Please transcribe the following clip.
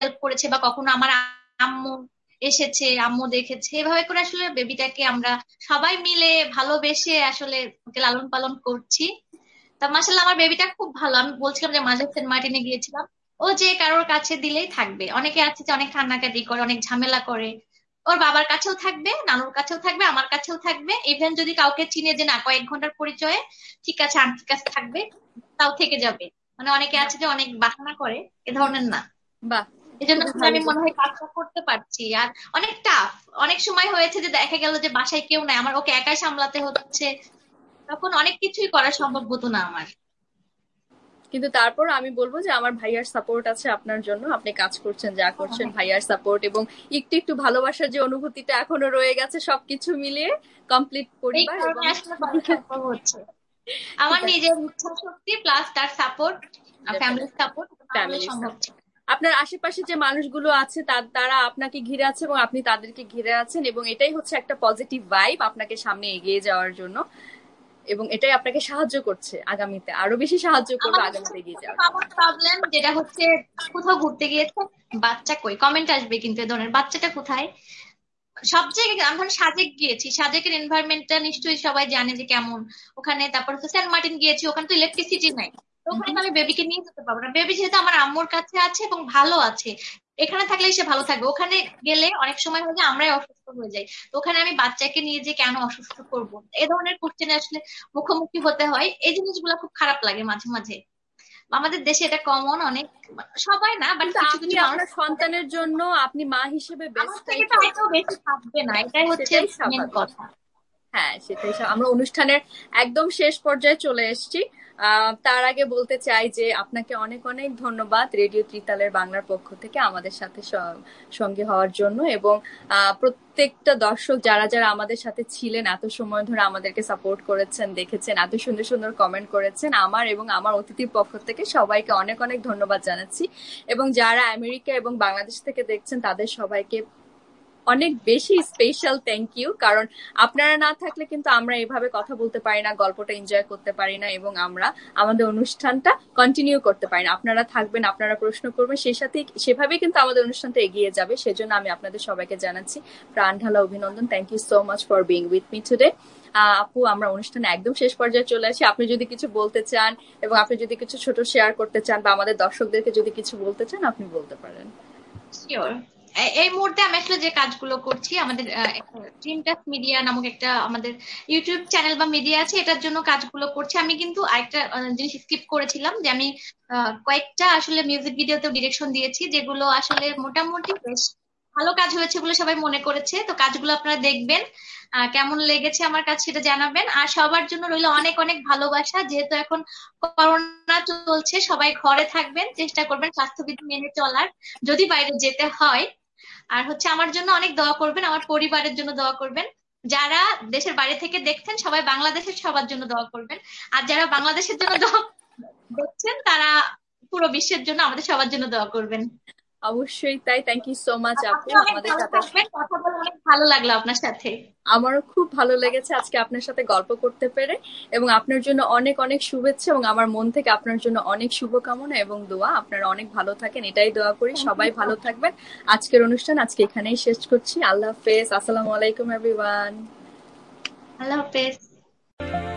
Help করেছে, বা কখনো আমার আম্মু এসেছে, আম্মু দেখেছে, এভাবে করে আসলে বেবিটাকে আমরা সবাই মিলে ভালোবেসে আসলে ওকে লালন পালন করছি। তা মাসাল্লাহ আমার বেবিটা খুব ভালো। আমি বলছিলাম যে মাঝে সেন্ট মার্টিনে গিয়েছিলাম, ও যে কারোর কাছে দিলেই থাকবে। অনেকে আছে যে অনেক কান্নাকাটি করে, অনেক ঝামেলা করে, ওর বাবার কাছেও থাকবে, নানুর কাছেও থাকবে, আমার কাছেও থাকবে, ইভেন যদি কাউকে চিনে যে না কয়েক ঘন্টার পরিচয়ে, ঠিক আছে আন্টির কাছে থাকবে, তাও থেকে যাবে। মানে অনেকে আছে যে অনেক বাহানা করে, এ ধরনের না। বাহ, এই জন্য খুবই আসলে ভালো আমি মনে কথা। হয় কাজটা করতে পারছি। আর অনেক টাফ, অনেক সময় হয়েছে যে দেখা গেল যে বাসায় কেউ নাই, আমার ওকে একাই সামলাতে হচ্ছে, তখন অনেক কিছুই করা সম্ভব হতো না আমার। কিন্তু তারপর আমি বলবো যে আমার ভাইয়ার সাপোর্ট আছে আপনার জন্য, আপনি কাজ করছেন যা করছেন, হ্যাঁ, ভাইয়ার সাপোর্ট এবং একটু একটু ভালোবাসার যে অনুভূতিটা এখনো রয়ে গেছে, সবকিছু মিলিয়ে কমপ্লিট এই পরিবার এবং কারণে আসলে করা সম্ভব হচ্ছে। আমার ঠিক আছে, নিজের ইচ্ছা শক্তি প্লাস তার সাপোর্ট, ফ্যামিলির ডেফিনেটলি সাপোর্ট, না হলে ফ্যামিলি সম্ভব সাপোর্ট। ছিল না। আপনার আশেপাশে যে মানুষগুলো আছে তারা আপনাকে ঘিরে আছে এবং আপনি তাদেরকে ঘিরে আছেন, এবং এটাই হচ্ছে একটা পজিটিভ ভাইব আপনাকে সামনে এগিয়ে যাওয়ার জন্য, এবং এটাই আপনাকে সাহায্য করছে আগামীতে, আরো বেশি সাহায্য করবে আমাদের আগামীতে এগিয়ে সবথেকে যাওয়ার জন্য। কমন প্রবলেম যেটা হচ্ছে, কোথাও ঘুরতে গিয়েছে, বাচ্চা কই, কমেন্ট আসবে কিন্তু এ ধরনের, বাচ্চাটা কোথায়। সব জায়গায় আমি ধরেন সাজেক গিয়েছি, সাজেকের এনভায়রনমেন্টটা নিশ্চয়ই সবাই জানে যে কেমন ওখানে। তারপর হচ্ছে সেন্ট মার্টিন গিয়েছি, ওখানে তো ইলেকট্রিসিটি নাই, তো ওখানে তো আমি বেবিকে নিয়ে যেতে পারবো না। বেবি যেহেতু আমার আম্মুর কাছে আছে এবং ভালো আছে, এখানে থাকলেই সে ভালো থাকবে। ওখানে গেলে অনেক সময় হয় যে আমরাই অসুস্থ হয়ে যাই, তো ওখানে আমি বাচ্চাকে নিয়ে যে কেন অসুস্থ করবো, এ ধরনের কোশ্চেনে আসলে মুখোমুখি হতে হয়। এই জিনিসগুলো খুব খারাপ লাগে মাঝে মাঝে। আমাদের দেশে এটা কমন অনেক, সবাই না বাট কিন্তু কিছু আপনি কিছু মানুষ। আপনার সন্তানের জন্য আপনি মা হিসেবে আমার বেস্টটাই থেকে তো করবেন, হয়তো বেশি থাকবে না, এটাই হচ্ছে সেটাই মেন স্বাভাবিক। কথা। হ্যাঁ, সেটাই আমরা অনুষ্ঠানের একদম শেষ পর্যায়ে চলে এসেছি। তার আগে বলতে চাই যে আপনাকে অনেক অনেক ধন্যবাদ রেডিও ত্রিতালের বাংলার পক্ষ থেকে আমাদের সাথে সঙ্গী হওয়ার জন্য, এবং প্রত্যেকটা দর্শক যারা যারা আমাদের সাথে ছিলেন, এত সময় ধরে আমাদেরকে সাপোর্ট করেছেন, দেখেছেন, এত সুন্দর সুন্দর কমেন্ট করেছেন, আমার এবং আমার অতিথির পক্ষ থেকে সবাইকে অনেক অনেক ধন্যবাদ জানাচ্ছি। এবং যারা আমেরিকা এবং বাংলাদেশ থেকে দেখছেন তাদের সবাইকে অনেক বেশি স্পেশাল থ্যাংক ইউ, কারণ আপনারা না থাকলে কিন্তু আমরা এভাবে কথা বলতে পারি না, গল্পটা এনজয় করতে পারি না, এবং আমরা আমাদের অনুষ্ঠানটা কন্টিনিউ করতে পারি না। আপনারা থাকবেন, আপনারা প্রশ্ন করবেন, সেই সাথে সেভাবেই কিন্তু আমাদের অনুষ্ঠানটা এগিয়ে যাবে। সেজন্য আমি আপনাদের সবাইকে জানাচ্ছি প্রাণ ঢালা অভিনন্দন। Thank you so much for being with me today. আপু, আমরা অনুষ্ঠানে একদম শেষ পর্যায়ে চলে আসি। আপনি যদি কিছু বলতে চান এবং আপনি যদি কিছু ছোট শেয়ার করতে চান বা আমাদের দর্শকদেরকে যদি কিছু বলতে চান, আপনি বলতে পারেন। শিওর। এই মুহূর্তে আমি আসলে যে কাজগুলো করছি, আমাদের ড্রিম টাচ মিডিয়া নামক একটা আমাদের ইউটিউব চ্যানেল বা মিডিয়া আছে, এটার জন্য কাজগুলো করছি। আমি কিন্তু আরেকটা জিনিস স্কিপ করেছিলাম, যে আমি কয়েকটা আসলে মিউজিক ভিডিওতে ডিরেকশন দিয়েছি, যেগুলো আসলে মোটামুটি বেশ ভালো কাজ হয়েছে বলে সবাই মনে করেছে। তো কাজগুলো আপনারা দেখবেন, কেমন লেগেছে আমার কাছে সেটা জানাবেন। আর সবার জন্য রইলো অনেক অনেক ভালোবাসা। যেহেতু এখন করোনা চলছে, সবাই ঘরে থাকবেন, চেষ্টা করবেন স্বাস্থ্যবিধি মেনে চলার, যদি বাইরে যেতে হয়। আর হচ্ছে আমার জন্য অনেক দোয়া করবেন, আমার পরিবারের জন্য দোয়া করবেন। যারা দেশের বাইরে থেকে দেখছেন সবাই বাংলাদেশের সবার জন্য দোয়া করবেন। আর যারা বাংলাদেশের জন্য দোয়া দেখছেন তারা পুরো বিশ্বের জন্য, আমাদের সবার জন্য দোয়া করবেন। অবশ্যই তাই। থ্যাংক ইউ সো মাচ আর আপু আপনি অনেক আমাদের ভালো সাথে। থাকবেন, কথা বলে অনেক ভালো লাগলো আপনার সাথে। আমারও খুব ভালো লেগেছে আজকে আপনার সাথে গল্প করতে পেরে, এবং আপনার জন্য অনেক অনেক শুভেচ্ছা, এবং আমার মন থেকে আপনার জন্য অনেক শুভকামনা এবং দোয়া। আপনারা অনেক ভালো থাকেন, এটাই দোয়া করি। থ্যাংক ইউ সবাই সো ভালো মাচ। থাকবেন। আজকের অনুষ্ঠান আজকে এখানেই শেষ করছি। আল্লাহ হাফেজ, আসসালামু আলাইকুম এভরিওয়ান। আল্লাহ হাফেজ।